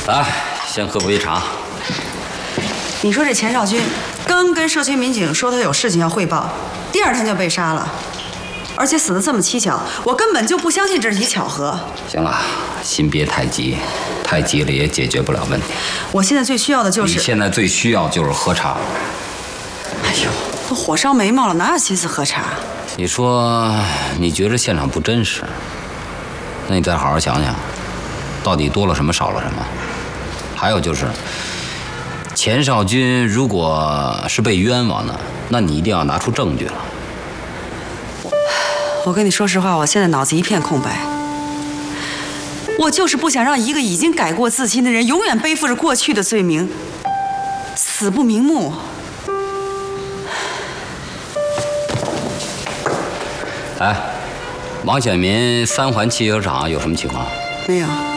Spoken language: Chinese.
来，先喝杯茶。 你说这钱少军刚跟社区民警说他有事情要汇报，第二天就被杀了，而且死得这么蹊跷，我根本就不相信这是一巧合。 行了，心别太急，太急了也解决不了问题。 我现在最需要的就是…… 你现在最需要就是喝茶。 哎呦，都火烧眉毛了，哪有心思喝茶？ 你说你觉着现场不真实，那你再好好想想，到底多了什么少了什么？还有就是，钱少军如果是被冤枉的，那你一定要拿出证据了。 我跟你说实话，我现在脑子一片空白。我就是不想让一个已经改过自新的人，永远背负着过去的罪名，死不瞑目。 哎，王显民3环汽车厂有什么情况？ 没有。